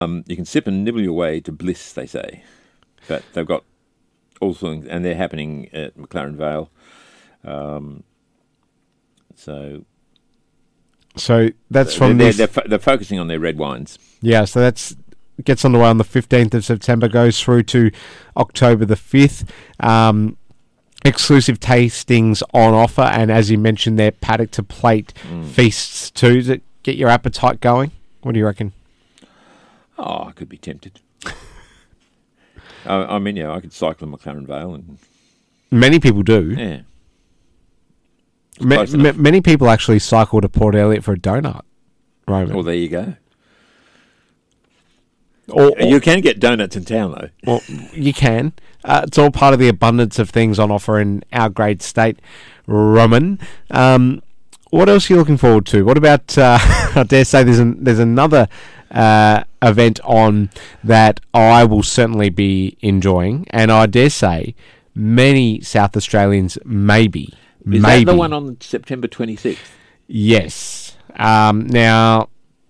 You can sip and nibble your way to bliss, they say. But they've got all things, and they're happening at McLaren Vale. So that's from they're focusing on their red wines. Yeah, so that's gets underway on the 15th of September, goes through to October the 5th. Exclusive tastings on offer, and as you mentioned, their paddock to plate feasts too. Does it get your appetite going? What do you reckon? Oh, I could be tempted. I mean, I could cycle in McLaren Vale, and many people do. Yeah. Many people actually cycle to Port Elliot for a donut, Roman. Well, there you go. Or you can get donuts in town, though. Well, you can. It's all part of the abundance of things on offer in our great state, Roman. What else are you looking forward to? What about, I dare say there's another event on that I will certainly be enjoying, and I dare say many South Australians maybe. Is that the one on September 26th? Yes. Now,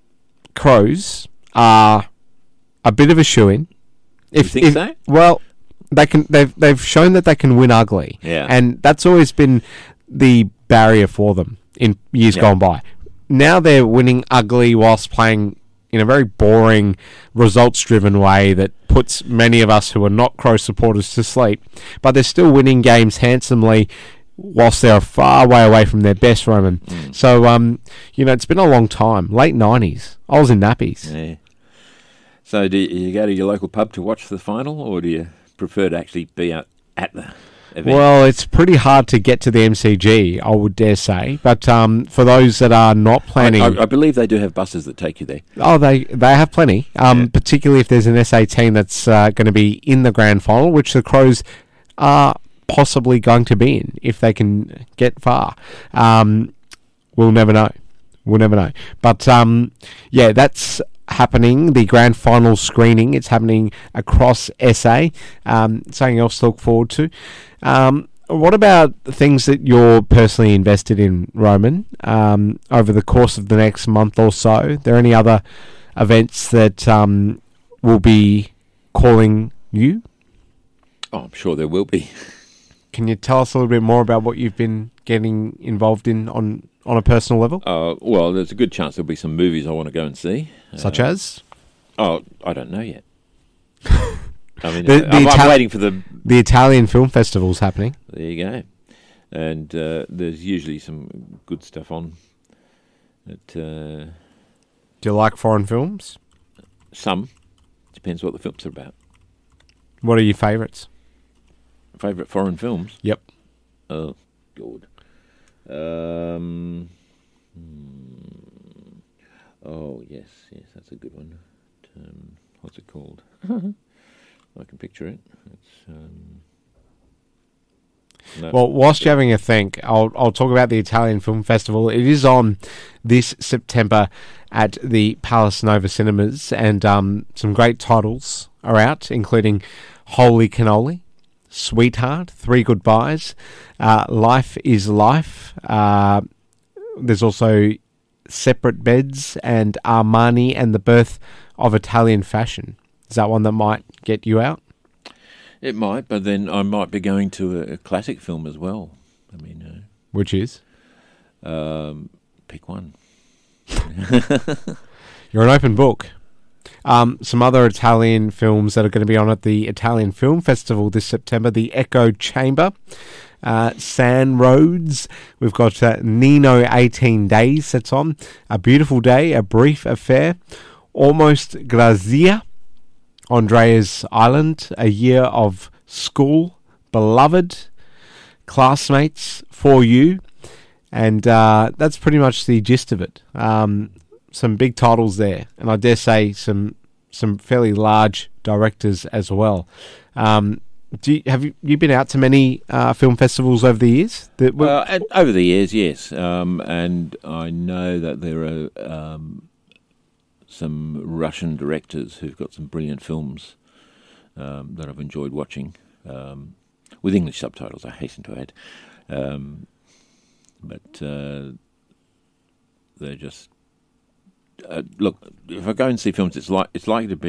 Crows are a bit of a shoo-in. You think so? Well, they've shown that they can win ugly. Yeah. And that's always been the barrier for them in years gone by. Now they're winning ugly whilst playing in a very boring, results-driven way that puts many of us who are not Crow supporters to sleep. But they're still winning games handsomely whilst they're far way away from their best, Roman. So, it's been a long time. Late 90s. I was in nappies. Yeah. So do you go to your local pub to watch the final, or do you prefer to actually be out at the event? Well, it's pretty hard to get to the MCG, I would dare say. But for those that are not planning... I believe they do have buses that take you there. Oh, they have plenty, particularly if there's an SA team that's going to be in the grand final, which the Crows are possibly going to be in if they can get far. We'll never know. But, that's happening, the grand final screening. It's happening across SA. Something else to look forward to. What about things that you're personally invested in, Roman, over the course of the next month or so? Are there any other events that will be calling you? Oh, I'm sure there will be. Can you tell us a little bit more about what you've been getting involved in on a personal level? Well, there's a good chance there'll be some movies I want to go and see. Such as? Oh, I don't know yet. I mean, I'm waiting for the Italian Film Festival's happening. There you go. And there's usually some good stuff on. Do you like foreign films? Some. Depends what the films are about. What are your favourites? Favourite foreign films? Yep. Oh, God. Oh, yes, that's a good one. What's it called? I can picture it. It's, well, whilst you're having a think, I'll talk about the Italian Film Festival. It is on this September at the Palace Nova Cinemas, and some great titles are out, including Holy Cannoli, Sweetheart, Three Goodbyes, Life is Life. There's also Separate Beds and Armani and the Birth of Italian Fashion. Is that one that might get you out? It might, but then I might be going to a classic film as well. I mean, which is? Pick one. You're an open book. Some other Italian films that are going to be on at the Italian Film Festival this September: The Echo Chamber, San Roads. We've got Nino 18 Days that's on. A Beautiful Day, A Brief Affair, Almost Grazia, Andrea's Island, A Year of School, Beloved, Classmates, For You, and that's pretty much the gist of it. Some big titles there, and I dare say some fairly large directors as well. Have you been out to many film festivals over the years? Over the years, yes, and I know that there are some Russian directors who've got some brilliant films that I've enjoyed watching, with English subtitles, I hasten to add. But they're just look, if I go and see films, it's likely to